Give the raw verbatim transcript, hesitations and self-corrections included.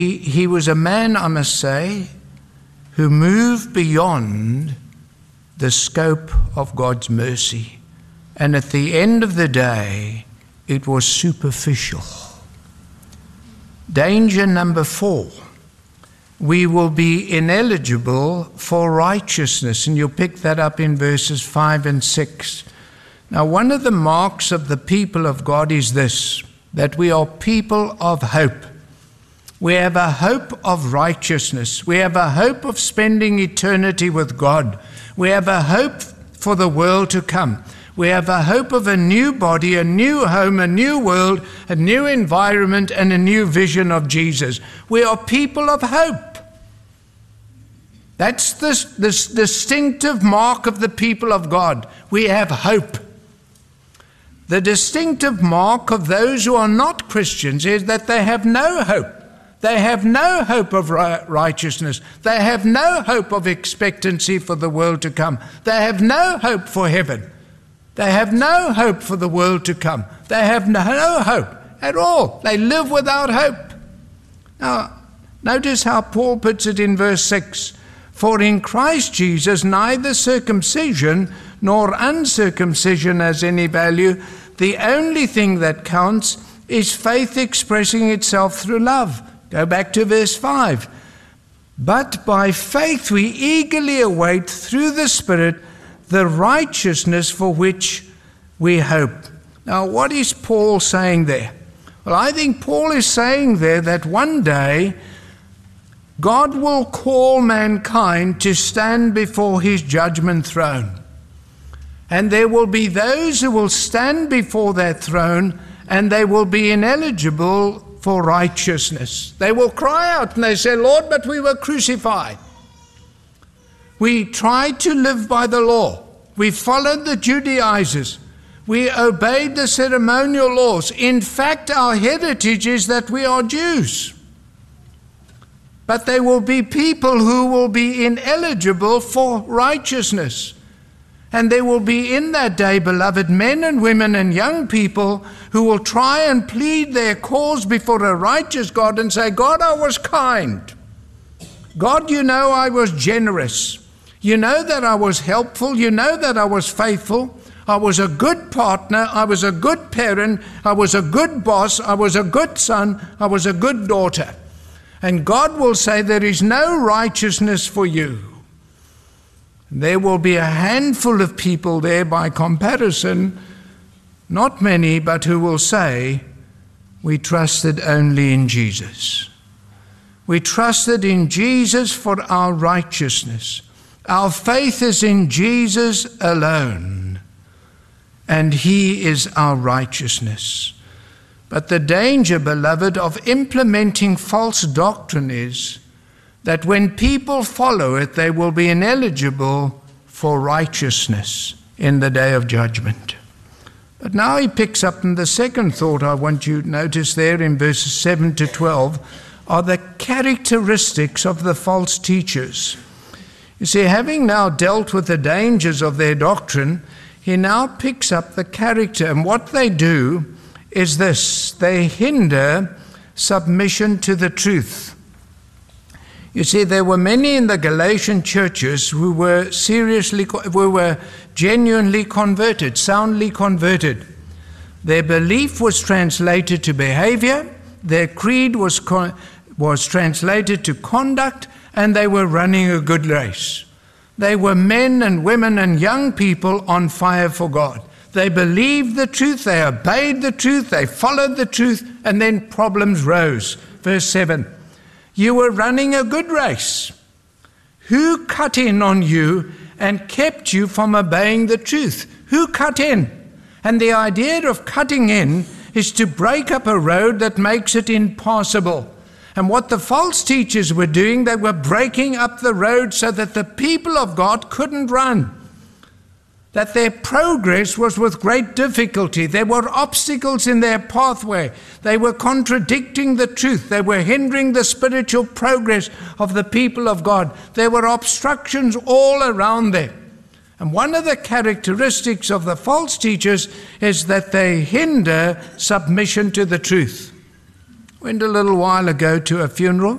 He, he was a man, I must say, who moved beyond the scope of God's mercy. And at the end of the day, it was superficial. Danger number four. We will be ineligible for righteousness. And you'll pick that up in verses five and six. Now, one of the marks of the people of God is this, that we are people of hope. We have a hope of righteousness. We have a hope of spending eternity with God. We have a hope for the world to come. We have a hope of a new body, a new home, a new world, a new environment, and a new vision of Jesus. We are people of hope. That's this, this distinctive mark of the people of God. We have hope. The distinctive mark of those who are not Christians is that they have no hope. They have no hope of righteousness. They have no hope of expectancy for the world to come. They have no hope for heaven. They have no hope for the world to come. They have no hope at all. They live without hope. Now, notice how Paul puts it in verse six. For in Christ Jesus neither circumcision nor uncircumcision has any value. The only thing that counts is faith expressing itself through love. Go back to verse five. But by faith we eagerly await through the Spirit the righteousness for which we hope. Now, what is Paul saying there? Well, I think Paul is saying there that one day God will call mankind to stand before his judgment throne. And there will be those who will stand before that throne and they will be ineligible for righteousness. They will cry out and they say, Lord, but we were crucified. We tried to live by the law. We followed the Judaizers. We obeyed the ceremonial laws. In fact, our heritage is that we are Jews. But there will be people who will be ineligible for righteousness. And there will be in that day, beloved, men and women and young people who will try and plead their cause before a righteous God and say, God, I was kind. God, you know I was generous. You know that I was helpful. You know that I was faithful. I was a good partner. I was a good parent. I was a good boss. I was a good son. I was a good daughter. And God will say, there is no righteousness for you. There will be a handful of people there by comparison, not many, but who will say, we trusted only in Jesus. We trusted in Jesus for our righteousness. Our faith is in Jesus alone, and he is our righteousness. But the danger, beloved, of implementing false doctrine is that when people follow it, they will be ineligible for righteousness in the day of judgment. But now he picks up in the second thought I want you to notice there in verses seven to twelve are the characteristics of the false teachers. You see, having now dealt with the dangers of their doctrine, he now picks up the character. And what they do is this: they hinder submission to the truth. You see, there were many in the Galatian churches who were seriously, who were genuinely converted, soundly converted. Their belief was translated to behavior, their creed was, con- was translated to conduct, and they were running a good race. They were men and women and young people on fire for God. They believed the truth, they obeyed the truth, they followed the truth, and then problems rose. Verse seven. You were running a good race. Who cut in on you and kept you from obeying the truth? Who cut in? And the idea of cutting in is to break up a road that makes it impassable. And what the false teachers were doing, they were breaking up the road so that the people of God couldn't run. That their progress was with great difficulty. There were obstacles in their pathway. They were contradicting the truth. They were hindering the spiritual progress of the people of God. There were obstructions all around them. And one of the characteristics of the false teachers is that they hinder submission to the truth. Went a little while ago to a funeral.